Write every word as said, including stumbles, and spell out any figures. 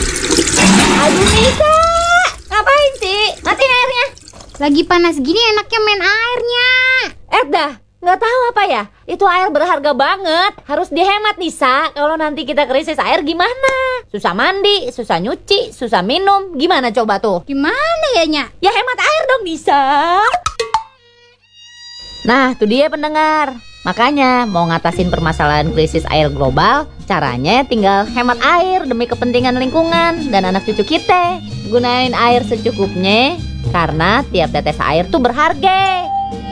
Aduh Nisa, ngapain sih? Matiin airnya. Lagi panas gini enaknya main airnya. Eh dah, nggak tahu apa ya? Itu air berharga banget, harus dihemat Nisa. Kalau nanti kita krisis air gimana? Susah mandi, susah nyuci, susah minum. Gimana coba tuh? Gimana ya, Nya? Ya hemat air dong Nisa. Nah, tuh dia pendengar. Makanya mau ngatasin permasalahan krisis air global, caranya tinggal hemat air demi kepentingan lingkungan dan anak cucu kita. Gunain air secukupnya, karena tiap tetes air tuh berharga.